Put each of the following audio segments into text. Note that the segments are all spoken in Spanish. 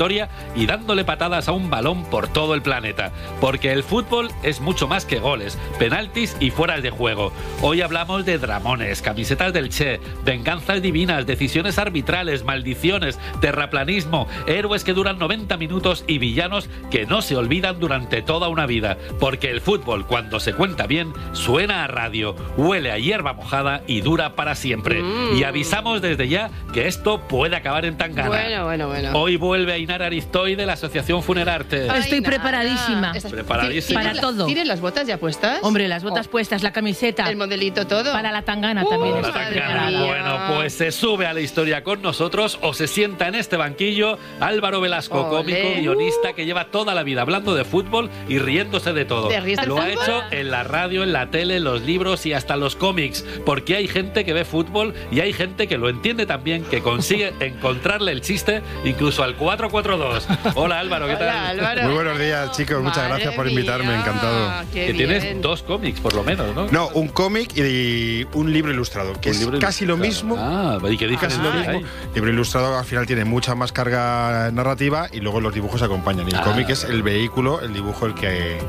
historia y dándole patadas a un balón por todo el planeta. Porque el fútbol es mucho más que goles, penaltis y fueras de juego. Hoy hablamos de dramones, camisetas del Che, venganzas divinas, decisiones arbitrales, maldiciones, terraplanismo, héroes que duran 90 minutos y villanos que no se olvidan durante toda una vida. Porque el fútbol, cuando se cuenta bien, suena a radio, huele a hierba mojada y dura para siempre. Y avisamos desde ya que esto puede acabar en tangana. Bueno. Hoy vuelve Ainara Aristoy de la Asociación Funerarte. Estoy preparadísima. Preparadísima. Para todo. ¿Tienes las botas ya puestas? Hombre, las botas puestas, la camiseta. El modelito todo. Para la tangana también. La tangana. Bueno, pues se sube a la historia con nosotros o se sienta en este banquillo Álvaro Velasco, cómico, guionista, que lleva toda la vida hablando de fútbol y riéndose de todo. Lo ha hecho en la radio, en la tele, en los libros y hasta los cómics, porque hay gente que ve fútbol y hay gente que lo entiende también, que consigue encontrarle el chiste incluso al 442. Hola Álvaro, ¿qué tal? Hola, Álvaro. Muy buenos días, chicos, muchas gracias por invitarme, encantado. Que tienes 2 cómics por lo menos, ¿no? No, un cómic y un libro ilustrado, que es casi lo mismo. ¿Y qué casi lo mismo. El libro ilustrado al final tiene mucha más carga narrativa y luego los dibujos acompañan. Y el cómic es el vehículo, el dibujo el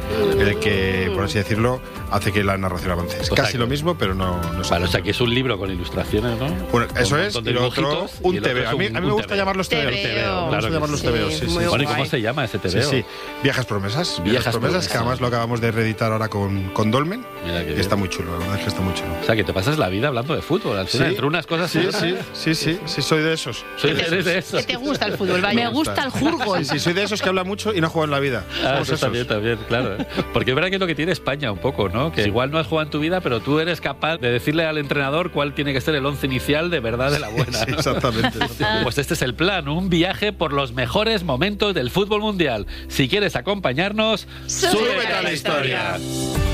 que, por así decirlo, hace que la narración avance. Es casi lo mismo, pero no es. Vale, o sea que es un libro con ilustraciones, ¿no? Bueno, eso es, y lo otro, un TVO. A mí me gusta llamarlos TVO. Claro, llamarlos TVO, sí. Bueno, ¿y cómo se llama ese TVO? Sí. Viejas promesas. Viejas promesas, que además lo acabamos de reeditar ahora con Dolmen. Mira que está muy chulo, la verdad es que está muy chulo. O sea, que te pasas la vida hablando de fútbol, al final, entre unas cosas y otras. Sí, soy de esos. Soy de esos. ¿Qué te gusta el fútbol? Me gusta el fútbol. Sí, soy de esos que habla mucho y no juega en la vida. Eso también, claro. Porque es verdad que es lo que tiene España un poco, ¿no? Que igual no has jugado en tu vida, pero tú eres capaz de decirle al entrenador cuál tiene que ser el 11 inicial de verdad de la buena. Sí, exactamente. Pues este es el plan, un viaje por los mejores momentos del fútbol mundial. Si quieres acompañarnos, súbete a la historia.